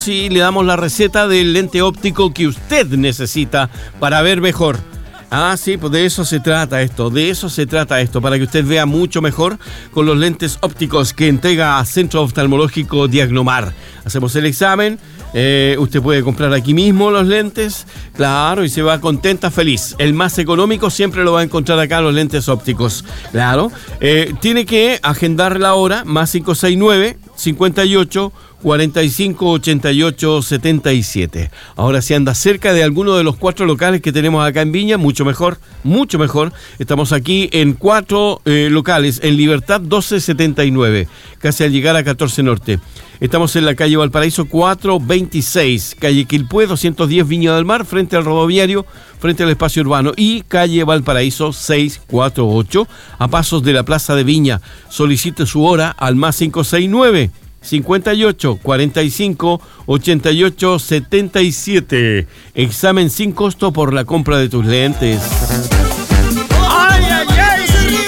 Sí, le damos la receta del lente óptico que usted necesita para ver mejor. Ah, sí, pues de eso se trata esto, para que usted vea mucho mejor con los lentes ópticos que entrega Centro Oftalmológico Diagnomar. Hacemos el examen, usted puede comprar aquí mismo los lentes, claro, y se va contenta, feliz. El más económico siempre lo va a encontrar acá, los lentes ópticos, claro. Tiene que agendar la hora, más 569 58 45 88 77. Ahora, si anda cerca de alguno de los 4 locales que tenemos acá en Viña, mucho mejor, mucho mejor. Estamos aquí en 4 locales, en Libertad 1279, casi al llegar a 14 Norte. Estamos en la calle Valparaíso 426, calle Quilpué 210 Viña del Mar, frente al rodoviario, frente al espacio urbano, y calle Valparaíso 648, a pasos de la Plaza de Viña. Solicite su hora al más 569 58 45 88 77. Examen sin costo por la compra de tus lentes. ¡Ay, ay, ay!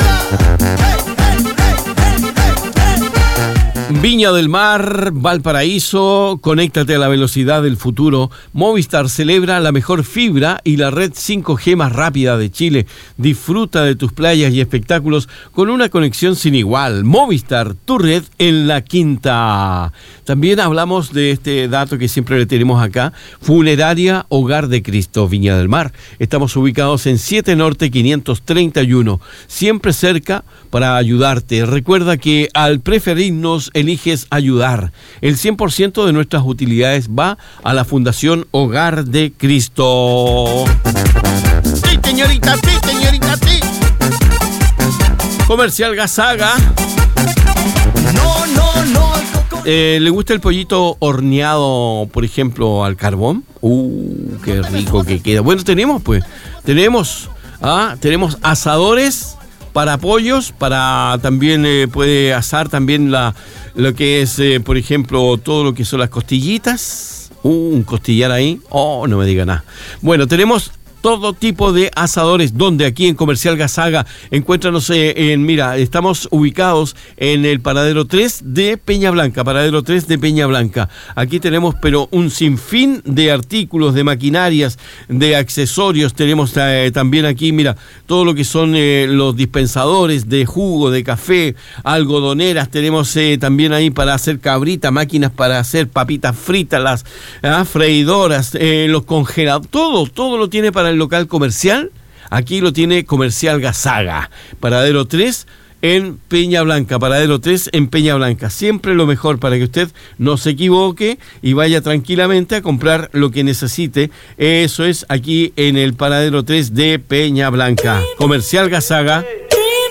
Viña del Mar, Valparaíso, conéctate a la velocidad del futuro. Movistar celebra la mejor fibra y la red 5G más rápida de Chile. Disfruta de tus playas y espectáculos con una conexión sin igual. Movistar, tu red en la Quinta. También hablamos de este dato que siempre le tenemos acá. Funeraria Hogar de Cristo, Viña del Mar. Estamos ubicados en 7 Norte 531. Siempre cerca para ayudarte. Recuerda que al preferirnos eliges ayudar. El 100% de nuestras utilidades va a la Fundación Hogar de Cristo. Sí, señorita, sí, señorita, sí. Comercial Gazaga. No. ¿Le gusta el pollito horneado, por ejemplo, al carbón? Qué rico que queda. Bueno, tenemos asadores para pollos, para también puede asar también lo que es, por ejemplo, todo lo que son las costillitas. Un costillar ahí. No me diga nada. Bueno, tenemos todo tipo de asadores, donde aquí en Comercial Gazaga, encuéntranos estamos ubicados en el paradero 3 de Peña Blanca, Aquí tenemos, pero un sinfín de artículos, de maquinarias, de accesorios. Tenemos también aquí, mira, todo lo que son los dispensadores de jugo, de café, algodoneras. Tenemos también ahí para hacer cabrita, máquinas para hacer papitas fritas, las freidoras, los congeladores, todo lo tiene para el local comercial. Aquí lo tiene Comercial Gazaga, paradero 3 en Peña Blanca, siempre lo mejor para que usted no se equivoque y vaya tranquilamente a comprar lo que necesite. Eso es aquí en el paradero 3 de Peña Blanca. Comercial Gazaga.